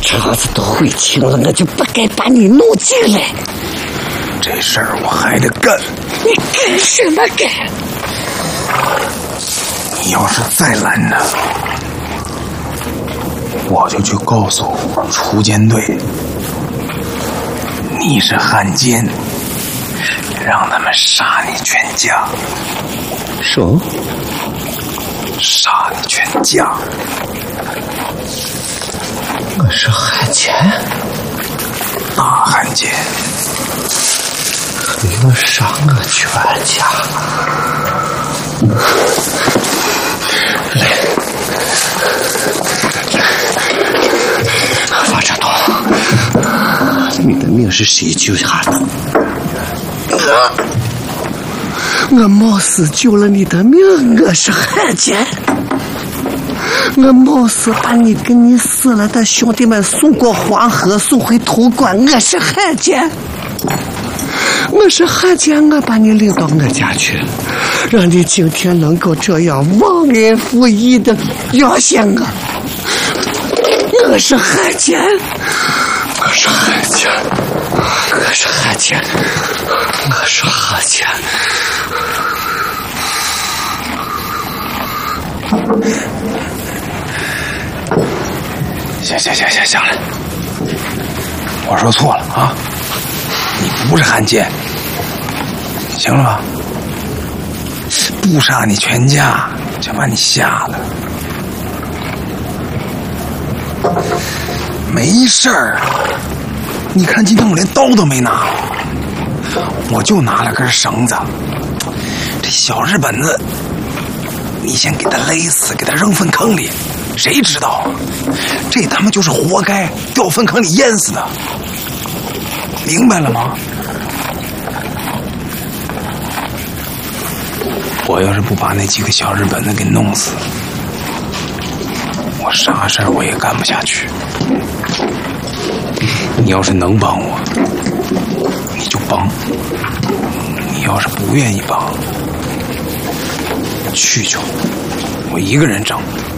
车子都会清了，我就不该把你弄进来。 这事儿我还得干。 你干什么干？ 你要是再拦着，我就去告诉锄奸队，你是汉奸，让他们杀你全家。 什么？ 杀你全家！ 我是汉奸， 大汉奸。 你要杀我全家？来，法正东，你的命是谁救下的？我冒死救了你的命，我是汉奸。我冒死把你跟你死了的兄弟们送过黄河，送回潼关，我是汉奸。我是汉奸，我把你领到我家去，让你今天能够这样忘恩负义的要挟我。我是汉奸，我是汉奸，我是汉奸，我是汉奸。 行了，我说错了啊，你不是汉奸，行了吧？不杀你全家，就把你吓了。没事儿，你看今天我连刀都没拿，我就拿了根绳子。这小日本子，你先给他勒死，给他扔粪坑里，谁知道这他妈就是活该掉粪坑里淹死的，明白了吗？我要是不把那几个小日本子给弄死，我啥事儿我也干不下去。你要是能帮我，你就帮；你要是不愿意帮，去，我一个人整。